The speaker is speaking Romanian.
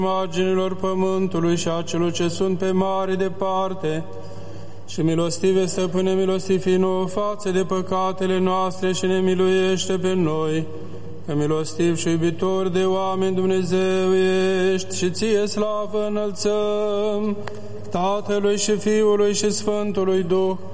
marginilor pământului și a celor ce sunt pe mare departe. Și milostive, Stăpâne, milostiv fii nouă față de păcatele noastre și ne miluiește pe noi, că milostiv și iubitor de oameni Dumnezeu ești și ție slavă înălțăm, Tatălui și Fiului și Sfântului Duh,